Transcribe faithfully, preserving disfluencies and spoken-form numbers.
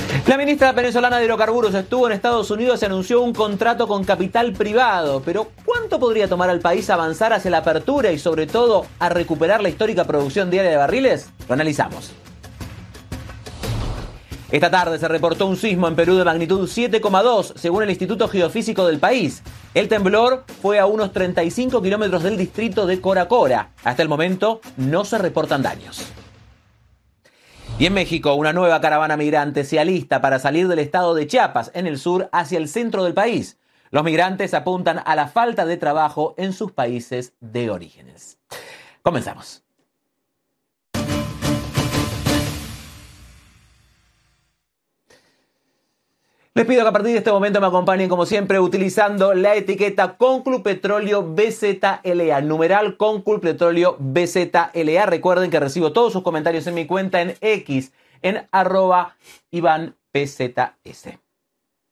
La ministra venezolana de Hidrocarburos estuvo en Estados Unidos y anunció un contrato con capital privado. Pero ¿cuánto podría tomar al país avanzar hacia la apertura y sobre todo a recuperar la histórica producción diaria de barriles? Lo analizamos. Esta tarde se reportó un sismo en Perú de magnitud siete coma dos, según el Instituto Geofísico del país. El temblor fue a unos treinta y cinco kilómetros del distrito de Coracora. Hasta el momento no se reportan daños. Y en México, una nueva caravana migrante se alista para salir del estado de Chiapas, en el sur, hacia el centro del país. Los migrantes apuntan a la falta de trabajo en sus países de orígenes. Comenzamos. Les pido que a partir de este momento me acompañen, como siempre, utilizando la etiqueta Conclub Petróleo B Z L A, numeral Conclub Petróleo B Z L A. Recuerden que recibo todos sus comentarios en mi cuenta en X, en arroba Iván P Z S.